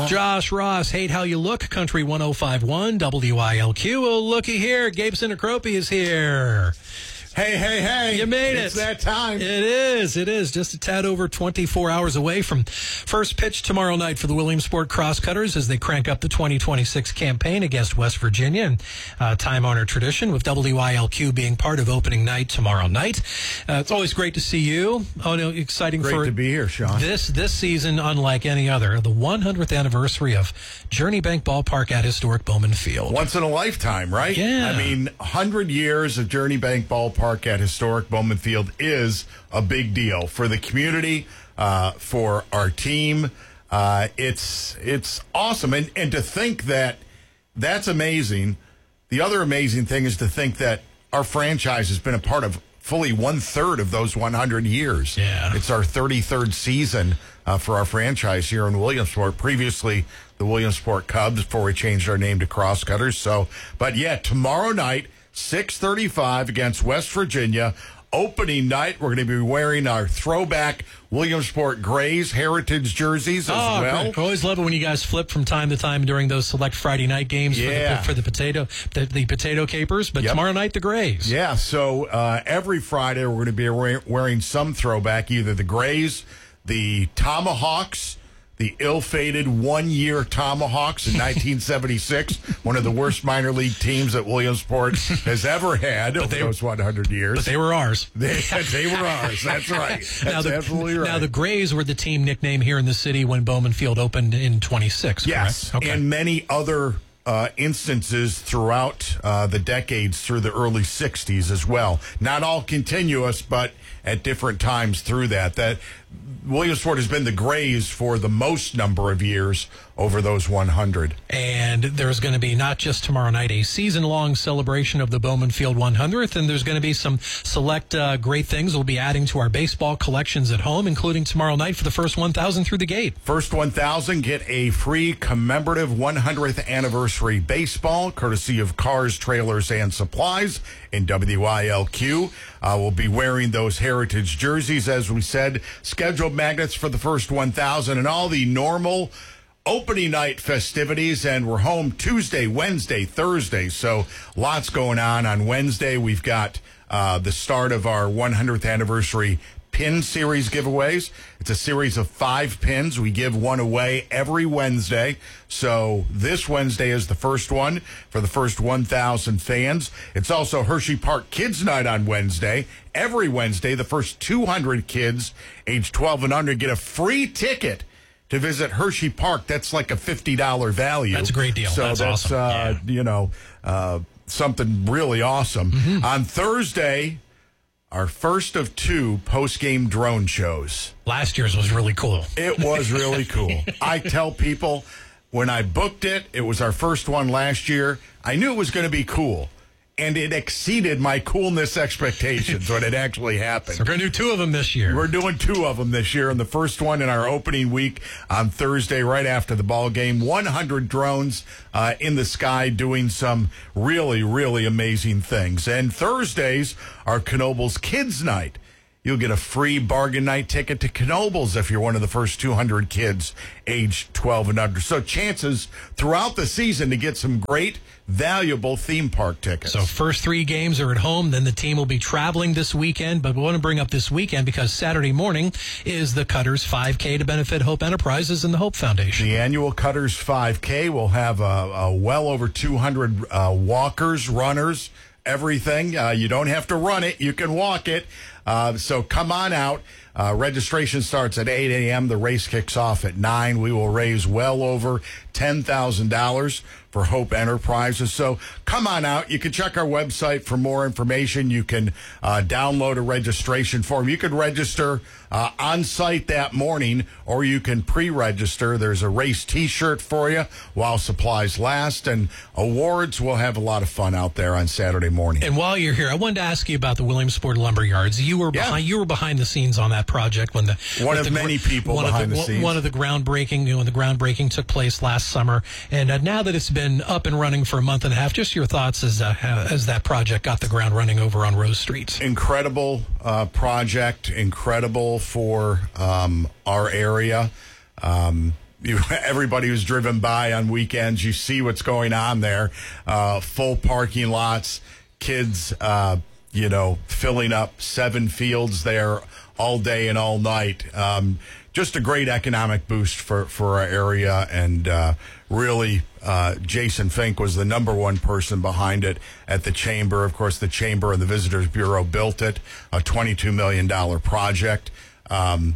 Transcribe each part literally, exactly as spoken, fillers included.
Paul. Josh Ross, Hate How You Look, Country one oh five point one, W I L Q. Well, looky here, Gabe Sinacropi is here. Hey, hey, hey. You made it's it. It's that time. It is. It is. Just a tad over twenty-four hours away from first pitch tomorrow night for the Williamsport Crosscutters as they crank up the twenty twenty-six campaign against West Virginia. And uh, time-honored tradition with W I L Q being part of opening night tomorrow night. Uh, it's always great to see you. Oh, no, exciting Great for to be here, Sean. This, this season, unlike any other, the one hundredth anniversary of Journey Bank Ballpark at historic Bowman Field. Once in a lifetime, right? Yeah. I mean, one hundred years of Journey Bank Ballpark at historic Bowman Field is a big deal for the community, uh, for our team. Uh, it's it's awesome. And, and to think that that's amazing. The other amazing thing is to think that our franchise has been a part of fully one-third of those one hundred years. Yeah. It's our thirty-third season uh, for our franchise here in Williamsport. Previously, the Williamsport Cubs before we changed our name to Crosscutters. So, but yeah, tomorrow night, six thirty-five against West Virginia. Opening night, we're going to be wearing our throwback Williamsport Grays heritage jerseys as oh, well. Great. I always love it when you guys flip from time to time during those select Friday night games Yeah. for, the, for the potato the, the potato capers, but Yep. tomorrow night the Grays. Yeah, so uh, every Friday we're going to be wear- wearing some throwback, either the Grays, the Tomahawks, the ill-fated one-year Tomahawks in nineteen seventy-six, one of the worst minor league teams that Williamsport has ever had over they- those one hundred years. But they were ours. They, they were ours. That's right. That's now the, absolutely right. Now the Grays were the team nickname here in the city when Bowman Field opened in twenty-six. Yes, correct? Okay. and many other uh, instances throughout uh, the decades through the early sixties as well. Not all continuous, but at different times through that. That Williamsport has been the Grays for the most number of years over those one hundred. And there's going to be not just tomorrow night a season-long celebration of the Bowman Field one hundredth, and there's going to be some select uh, great things we'll be adding to our baseball collections at home, including tomorrow night for the first one thousand through the gate. First one thousand get a free commemorative one hundredth anniversary baseball, courtesy of Cars, Trailers, and Supplies in W I L Q. Uh, we'll be wearing those heritage jerseys, as we said, scheduled magnets for the first one thousand, and all the normal opening night festivities. And we're home Tuesday, Wednesday, Thursday. So lots going on. On Wednesday, we've got uh, the start of our one hundredth anniversary pin series giveaways. It's a series of five pins. We give one away every Wednesday. So this Wednesday is the first one for the first one thousand fans. It's also Hershey Park Kids Night on Wednesday. Every Wednesday, the first two hundred kids age twelve and under get a free ticket to visit Hershey Park. That's like a fifty dollars value. That's a great deal. So that's, that's, awesome. uh, Yeah. you know, uh, something really awesome. Mm-hmm. On Thursday, our first of two post-game drone shows. Last year's was really cool. It was really cool. I tell people, when I booked it, it was our first one last year, I knew it was going to be cool. And it exceeded my coolness expectations when it actually happened. So we're going to do two of them this year. We're doing two of them this year, and the first one in our opening week on Thursday, right after the ball game. one hundred drones uh, in the sky doing some really, really amazing things. And Thursdays are Knoebels Kids Night. You'll get a free bargain night ticket to Knoebels if you're one of the first two hundred kids aged twelve and under. So chances throughout the season to get some great, valuable theme park tickets. So first three games are at home. Then the team will be traveling this weekend. But we want to bring up this weekend because Saturday morning is the Cutters five K to benefit Hope Enterprises and the Hope Foundation. The annual Cutters five K will have a, a well over two hundred uh, walkers, runners, everything. Uh, you don't have to run it. You can walk it. Uh, so come on out. Uh, registration starts at eight a.m. The race kicks off at nine. We will raise well over ten thousand dollars for Hope Enterprises. So come on out. You can check our website for more information. You can uh, download a registration form. You can register uh, on site that morning, or you can pre-register. There's a race T-shirt for you while supplies last, and awards. We'll have a lot of fun out there on Saturday morning. And while you're here, I wanted to ask you about the Williamsport Lumber Yards. You were Yeah. behind. You were behind the scenes on that project when the One with of the, many people one behind of the the, scenes. One of the groundbreaking, you know, when the groundbreaking took place last summer, and uh, now that it's been up and running for a month and a half, just your thoughts as uh, as that project got the ground running over on Rose Street. Incredible uh, project, incredible for um, our area. Um, you, everybody who's driven by on weekends, you see what's going on there. Uh, full parking lots, kids, uh, you know, filling up seven fields there all day and all night. Um, just a great economic boost for, for our area. And uh, really, uh, Jason Fink was the number one person behind it at the Chamber. Of course, the Chamber and the Visitors Bureau built it, a twenty-two million dollars project. Um,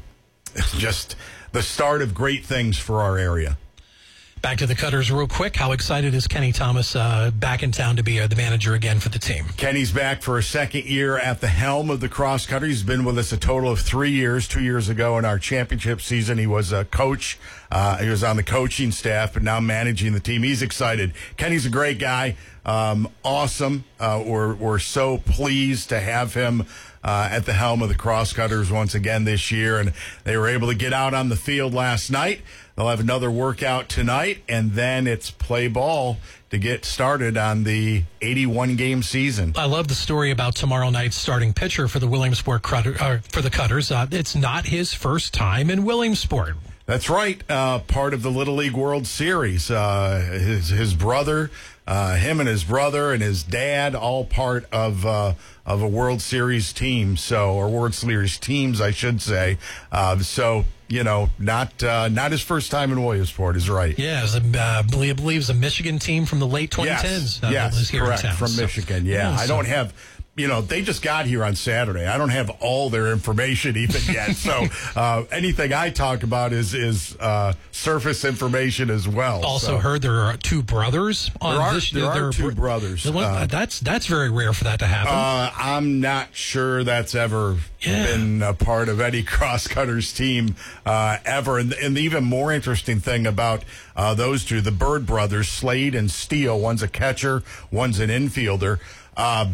just the start of great things for our area. Back to the Cutters real quick. How excited is Kenny Thomas uh, back in town to be uh, the manager again for the team? Kenny's back for a second year at the helm of the Cross Cutters. He's been with us a total of three years. Two years ago in our championship season, he was a coach. Uh, he was on the coaching staff, but now managing the team. He's excited. Kenny's a great guy. Um, awesome. Uh, we're, we're so pleased to have him Uh, at the helm of the Cross Cutters once again this year, and they were able to get out on the field last night. They'll have another workout tonight, and then it's play ball to get started on the eighty-one game season. I love the story about tomorrow night's starting pitcher for the Williamsport Cutter, uh, for the Cutters. Uh, it's not his first time in Williamsport. That's right. Uh, part of the Little League World Series. Uh, his his brother, uh, him and his brother and his dad, all part of uh, of a World Series team. So, or World Series teams, I should say. Uh, so, you know, not uh, not his first time in Williamsport is right. Yeah, it was a, uh, I believe, I believe it was a Michigan team from the late twenty tens. Yes, uh, yes here correct, in town, from so. Michigan. Yeah, yeah I so. don't have. You know, they just got here on Saturday. I don't have all their information even yet. So uh, anything I talk about is is uh, surface information as well. Also so. heard there are two brothers on there are, this. There there are two br- brothers. One, uh, that's that's very rare for that to happen. Uh, I'm not sure that's ever yeah. been a part of any Cross Cutters team uh, ever. And, and the even more interesting thing about uh, those two, the Bird brothers, Slade and Steele, one's a catcher, one's an infielder. Uh,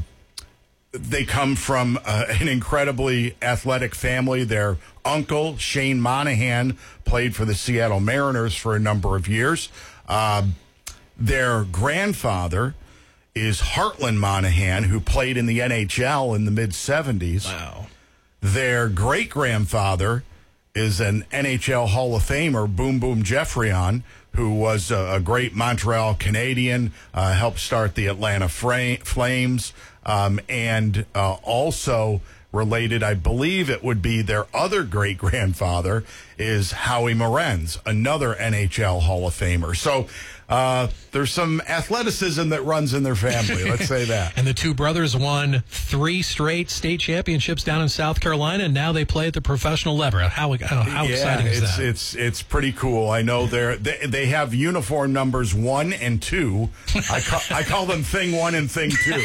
They come from uh, an incredibly athletic family. Their uncle, Shane Monahan, played for the Seattle Mariners for a number of years. Uh, their grandfather is Heartland Monahan, who played in the N H L in the mid-seventies. Wow. Their great-grandfather is an N H L Hall of Famer, Boom Boom Geoffrion, who was a, a great Montreal Canadian, uh, helped start the Atlanta Fra- Flames, um, and uh, also related, I believe it would be their other great-grandfather, is Howie Morenz, another N H L Hall of Famer. So uh, there's some athleticism that runs in their family, let's say that. And the two brothers won three straight state championships down in South Carolina, and now they play at the professional level. How, how, how yeah, exciting is it's, that? It's it's pretty cool. I know they're, they they have uniform numbers one and two. I call, I call them Thing One and Thing Two.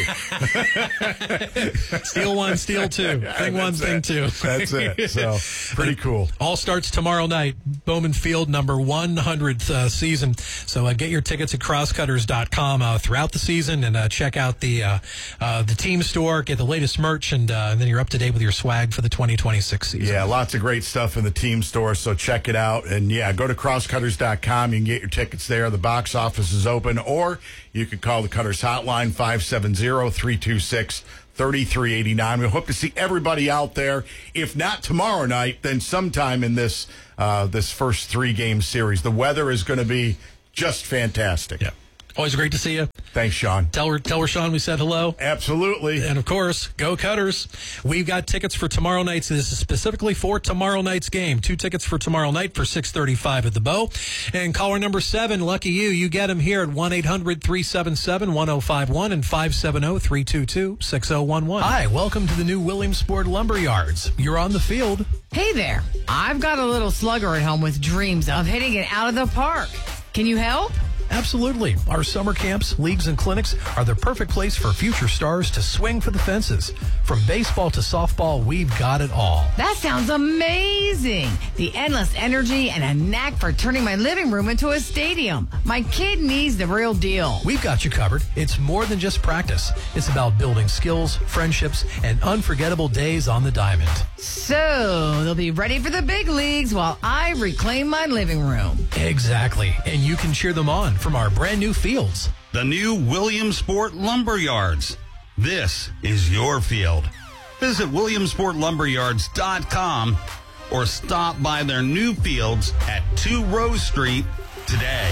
Steal one, steal two. Thing one, That's thing it. two. That's it. So pretty cool. All starts tomorrow night. Bowman Field, number one hundredth uh, season. So uh, get your tickets at cross cutters dot com uh, throughout the season, and uh, check out the uh, uh, the team store, get the latest merch, and, uh, and then you're up to date with your swag for the twenty twenty-six season. Yeah, lots of great stuff in the team store, so check it out. And yeah, go to cross cutters dot com. You can get your tickets there. The box office is open, or you can call the Cutters hotline, five seven zero, three two six, three three eight nine. We hope to see everybody out there. If not tomorrow night, then sometime in this uh, this first three-game series. The weather is going to be just fantastic. Yeah. Always great to see you. Thanks, Sean. Tell her, tell her, Sean, we said hello. Absolutely. And, of course, go Cutters. We've got tickets for tomorrow night's. This is specifically for tomorrow night's game. Two tickets for tomorrow night for six thirty-five at the Bow. And caller number seven, lucky you, you get them here at one eight hundred, three seven seven, one oh five one and five seven zero, three two two, six oh one one. Hi, welcome to the new Williamsport Lumber Yards. You're on the field. Hey there. I've got a little slugger at home with dreams of hitting it out of the park. Can you help? Absolutely. Our summer camps, leagues, and clinics are the perfect place for future stars to swing for the fences. From baseball to softball, we've got it all. That sounds amazing. The endless energy and a knack for turning my living room into a stadium. My kid needs the real deal. We've got you covered. It's more than just practice. It's about building skills, friendships, and unforgettable days on the diamond. So they'll be ready for the big leagues while I reclaim my living room. Exactly. And you can cheer them on from our brand new fields. The new Williamsport Lumber Yards. This is your field. Visit williamsport lumber yards dot com or stop by their new fields at two Rose Street today.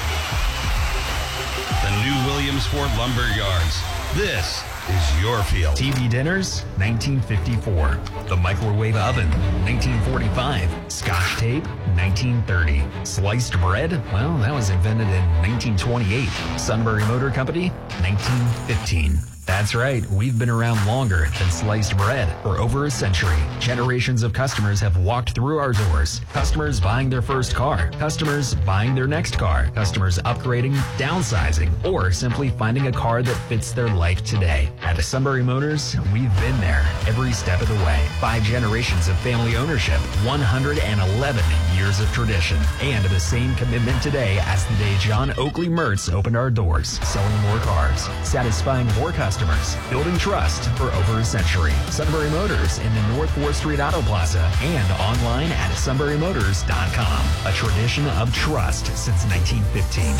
The new Williamsport Lumber Yards. This is your field. T V dinners, nineteen fifty-four. The microwave oven, nineteen forty-five. Scotch tape, nineteen thirty. Sliced bread, well, that was invented in nineteen twenty-eight. Sunbury Motor Company, nineteen fifteen. That's right, we've been around longer than sliced bread. For over a century, generations of customers have walked through our doors. Customers buying their first car, customers buying their next car, customers upgrading, downsizing, or simply finding a car that fits their life today. At Sunbury Motors, we've been there every step of the way. Five generations of family ownership, one hundred eleven years of tradition, and the same commitment today as the day John Oakley Mertz opened our doors, selling more cars, satisfying more customers, building trust for over a century. Sunbury Motors in the North fourth Street Auto Plaza and online at sunbury motors dot com. A tradition of trust since nineteen fifteen.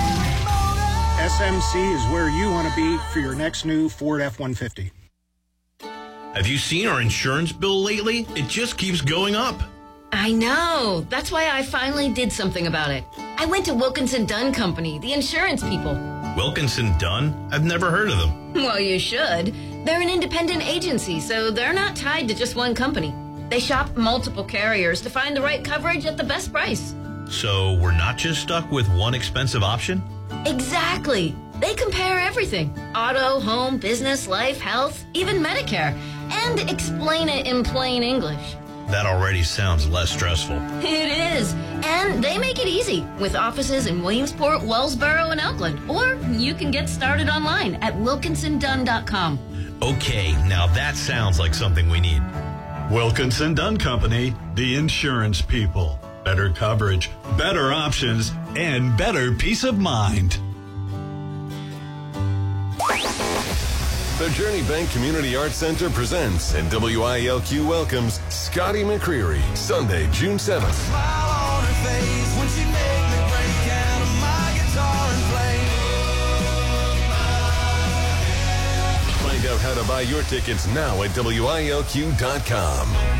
S M C is where you want to be for your next new Ford F one fifty. Have you seen our insurance bill lately? It just keeps going up. I know. That's why I finally did something about it. I went to Wilkinson Dunn Company, the insurance people. Wilkinson Dunn? I've never heard of them. Well, you should. They're an independent agency, so they're not tied to just one company. They shop multiple carriers to find the right coverage at the best price. So we're not just stuck with one expensive option? Exactly. They compare everything. Auto, home, business, life, health, even Medicare. And explain it in plain English. That already sounds less stressful. It is. And they make it easy with offices in Williamsport, Wellsboro, and Elkland. Or you can get started online at wilkinson dunn dot com. Okay, now that sounds like something we need. Wilkinson Dunn Company, the insurance people. Better coverage, better options, and better peace of mind. The Journey Bank Community Arts Center presents and W I L Q welcomes Scotty McCreery, Sunday, June seventh. Smile on her face when she make me break out of my guitar and play. Find out how to buy your tickets now at W I L Q dot com.